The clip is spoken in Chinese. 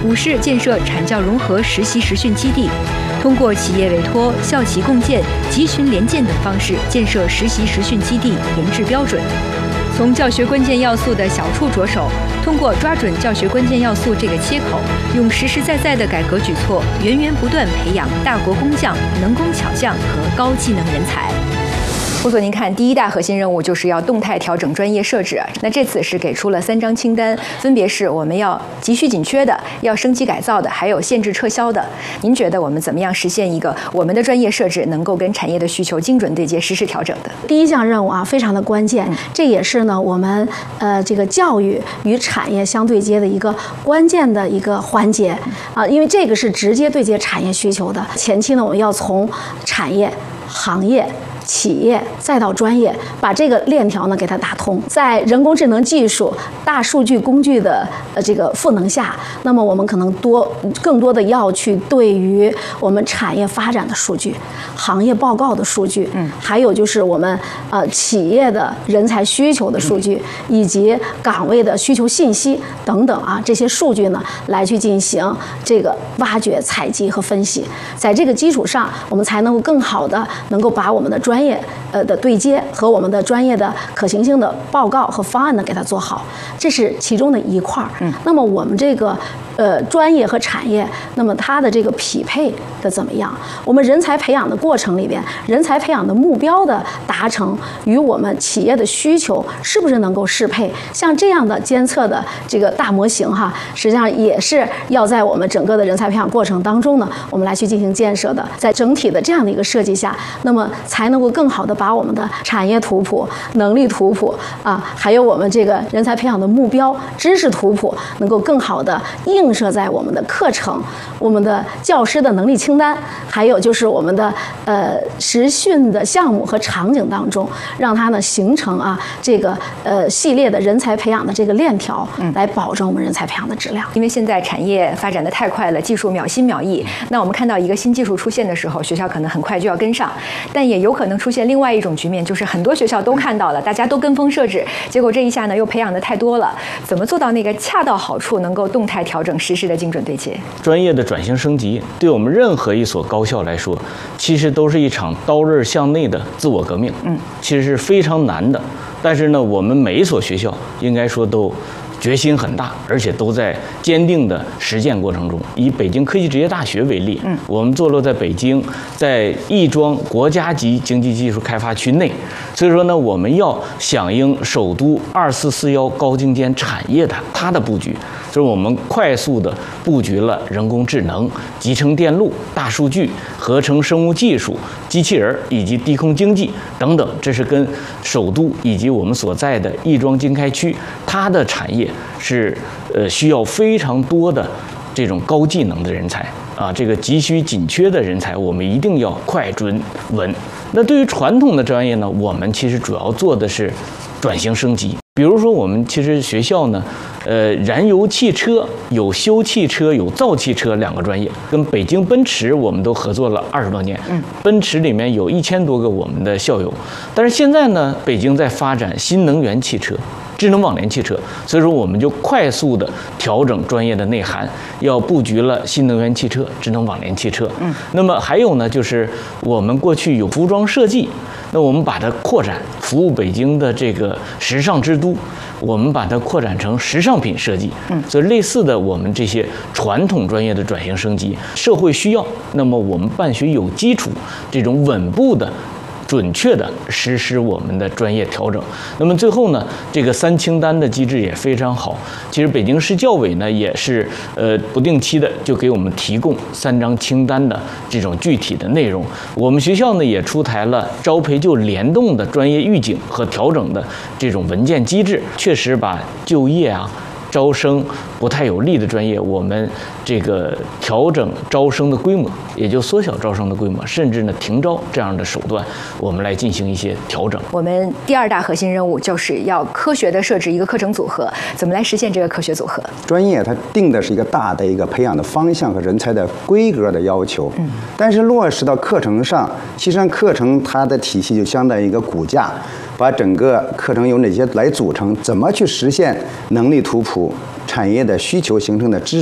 5是建设产教融合实习实训基地，通过企业委托、校企共建、集群联建等方式建设实习实训基地，研制标准。从教学关键要素的小处着手，通过抓准教学关键要素这个切口，用实实在在的改革举措，源源不断培养大国工匠、能工巧匠和高技能人才。胡总，您看，第一大核心任务就是要动态调整专业设置。那这次是给出了3张清单，分别是我们要急需紧缺的、要升级改造的，还有限制撤销的。您觉得我们怎么样实现一个我们的专业设置能够跟产业的需求精准对接、实时调整的？ 第一项任务啊，非常的关键，这也是呢我们这个教育与产业相对接的一个关键的一个环节啊，因为这个是直接对接产业需求的。前期呢，我们要从产业、行业、企业再到专业，把这个链条呢给它打通。在人工智能技术、大数据工具的这个赋能下，那么我们可能更多的要去对于我们产业发展的数据、行业报告的数据，还有就是我们企业的人才需求的数据，以及岗位的需求信息等等啊，这些数据呢来去进行这个挖掘、采集和分析。在这个基础上，我们才能够更好的能够把我们的专业的对接和我们的专业的可行性的报告和方案呢给它做好，这是其中的一块儿。那么我们这个专业和产业，那么它的这个匹配的怎么样？我们人才培养的过程里边，人才培养的目标的达成与我们企业的需求是不是能够适配？像这样的监测的这个大模型哈，实际上也是要在我们整个的人才培养过程当中呢，我们来去进行建设的。在整体的这样的一个设计下，那么才能够更好的把我们的产业图谱、能力图谱啊，还有我们这个人才培养的目标、知识图谱，能够更好的映射在我们的课程、我们的教师的能力清单，还有就是我们的实训的项目和场景当中，让它呢形成啊这个系列的人才培养的这个链条，来保证我们人才培养的质量。 因为现在产业发展的太快了，技术秒新秒异，那我们看到一个新技术出现的时候，学校可能很快就要跟上，但也有可能出现另外一种局面，就是很多学校都看到了，大家都跟风设置，结果这一下呢又培养的太多了，怎么做到那个恰到好处，能够动态调整实时的精准对接？ 专业的转型升级，对我们任何一所高校来说，其实都是一场刀刃向内的自我革命，其实是非常难的。但是呢，我们每一所学校应该说都决心很大，而且都在坚定的实践过程中。以北京科技职业大学为例，我们坐落在北京，在亦庄国家级经济技术开发区内，所以说呢，我们要响应首都2441高精尖产业的它的布局，就是我们快速的布局了人工智能、集成电路、大数据、合成生物技术、机器人以及低空经济等等。这是跟首都以及我们所在的亦庄经开区它的产业是需要非常多的这种高技能的人才啊，这个急需紧缺的人才，我们一定要快准稳。那对于传统的专业呢，我们其实主要做的是转型升级。比如说，我们其实学校呢，燃油汽车有修汽车、有造汽车2个专业，跟北京奔驰我们都合作了20多年。奔驰里面有1000多个我们的校友，但是现在呢，北京在发展新能源汽车、智能网联汽车，所以说我们就快速的调整专业的内涵，要布局了新能源汽车、智能网联汽车。那么还有呢，就是我们过去有服装设计，那我们把它扩展，服务北京的这个时尚之都，我们把它扩展成时尚品设计。所以类似的，我们这些传统专业的转型升级，社会需要，那么我们办学有基础，这种稳步的准确的实施我们的专业调整。那么最后呢，这个3清单的机制也非常好。其实北京市教委呢也是不定期的就给我们提供3张清单的这种具体的内容。我们学校呢也出台了招培就联动的专业预警和调整的这种文件机制，确实把就业啊、招生不太有利的专业，我们这个调整招生的规模，也就缩小招生的规模，甚至呢停招这样的手段，我们来进行一些调整。 我们第2大核心任务就是要科学的设置一个课程组合，怎么来实现这个科学组合？ 专业它定的是一个大的一个培养的方向和人才的规格的要求，但是落实到课程上，其实上课程它的体系就相当于一个骨架，把整个课程由哪些来组成，怎么去实现能力图谱、产业的需求形成的知识